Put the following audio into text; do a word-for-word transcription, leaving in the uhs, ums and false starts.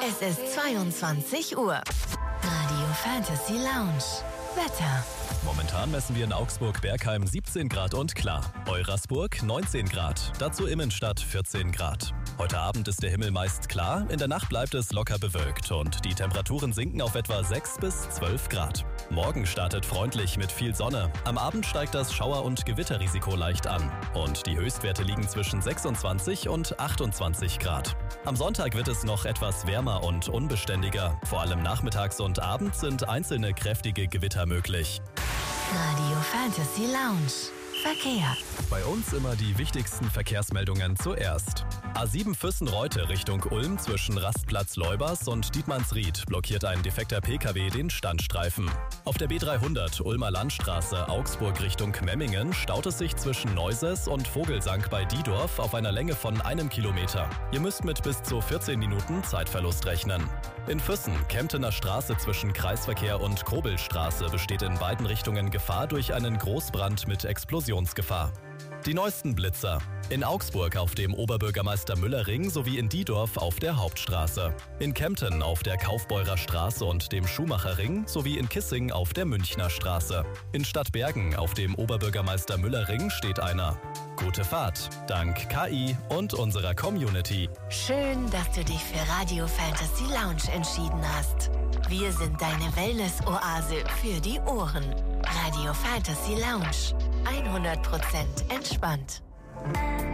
Es ist zweiundzwanzig Uhr. Radio Fantasy Lounge. Wetter. Momentan messen wir in Augsburg-Bergheim siebzehn Grad und klar. Eurasburg neunzehn Grad, dazu Immenstadt vierzehn Grad. Heute Abend ist der Himmel meist klar, in der Nacht bleibt es locker bewölkt und die Temperaturen sinken auf etwa sechs bis zwölf Grad. Morgen startet freundlich mit viel Sonne. Am Abend steigt das Schauer- und Gewitterrisiko leicht an. Und die Höchstwerte liegen zwischen sechsundzwanzig und achtundzwanzig Grad. Am Sonntag wird es noch etwas wärmer und unbeständiger. Vor allem nachmittags und abends sind einzelne kräftige Gewitter möglich. Radio Fantasy Lounge. Verkehr. Bei uns immer die wichtigsten Verkehrsmeldungen zuerst. A sieben Füssen-Reute Richtung Ulm zwischen Rastplatz Leubers und Dietmannsried blockiert ein defekter P K W den Standstreifen. Auf der B dreihundert Ulmer Landstraße Augsburg Richtung Memmingen staut es sich zwischen Neuses und Vogelsang bei Diedorf auf einer Länge von einem Kilometer. Ihr müsst mit bis zu vierzehn Minuten Zeitverlust rechnen. In Füssen, Kemptener Straße zwischen Kreisverkehr und Kobelstraße besteht in beiden Richtungen Gefahr durch einen Großbrand mit Explosionsgefahr. Die neuesten Blitzer. In Augsburg auf dem Oberbürgermeister-Müller-Ring sowie in Diedorf auf der Hauptstraße. In Kempten auf der Kaufbeurer Straße und dem Schumacher-Ring sowie in Kissing auf der Münchner Straße. In Stadtbergen auf dem Oberbürgermeister-Müller-Ring steht einer. Gute Fahrt, dank K I und unserer Community. Schön, dass du dich für Radio Fantasy Lounge entschieden hast. Wir sind deine Wellness-Oase für die Ohren. Radio Fantasy Lounge. hundert Prozent entspannt.